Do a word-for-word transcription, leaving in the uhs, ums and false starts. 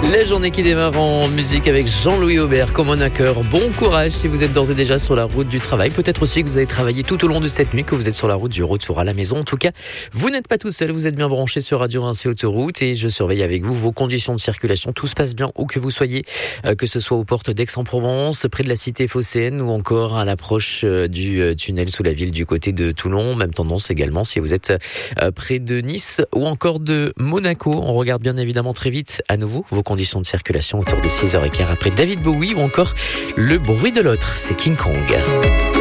La journée qui démarre en musique avec Jean-Louis Aubert comme un cœur. Bon courage si vous êtes d'ores et déjà sur la route du travail. Peut-être aussi que vous avez travaillé tout au long de cette nuit, que vous êtes sur la route du retour à la maison. En tout cas, vous n'êtes pas tout seul, vous êtes bien branché sur Radio Vinci Autoroute et je surveille avec vous vos conditions de circulation. Tout se passe bien où que vous soyez, que ce soit aux portes d'Aix-en-Provence, près de la cité phocéenne ou encore à l'approche du tunnel sous la ville du côté de Toulon. Même tendance également si vous êtes près de Nice ou encore de Monaco. On regarde bien évidemment très vite à nouveau vos conditions de circulation autour de six heures quinze après David Bowie ou encore le bruit de l'autre, c'est King Kong.